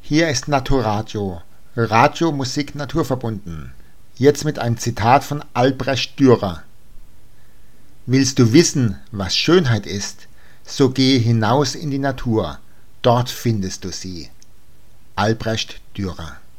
Hier ist Naturadio, Radio Musik naturverbunden. Jetzt mit einem Zitat von Albrecht Dürer. Willst du wissen, was Schönheit ist, so gehe hinaus in die Natur, dort findest du sie. Albrecht Dürer.